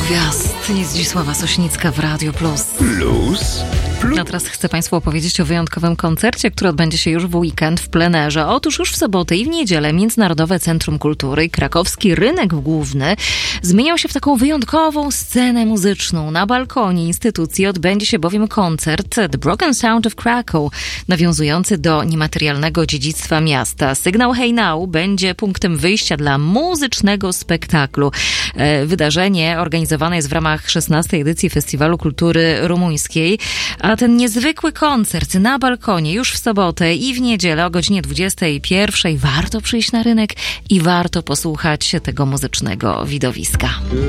Gwiazd. Jest Zdzisława Sośnicka w Radio Plus. A teraz chcę Państwu opowiedzieć o wyjątkowym koncercie, który odbędzie się już w weekend w plenerze. Otóż już w sobotę i w niedzielę Międzynarodowe Centrum Kultury i krakowski rynek główny zmieniał się w taką wyjątkową scenę muzyczną. Na balkonie instytucji odbędzie się bowiem koncert The Broken Sound of Krakow, nawiązujący do niematerialnego dziedzictwa miasta. Sygnał Hey Now będzie punktem wyjścia dla muzycznego spektaklu. Wydarzenie organizowane jest w ramach 16. edycji Festiwalu Kultury Rumuńskiej, a ten niezwykły koncert na balkonie już w sobotę i w niedzielę o godzinie 21:00 warto przyjść na rynek i warto posłuchać tego muzycznego widowiska.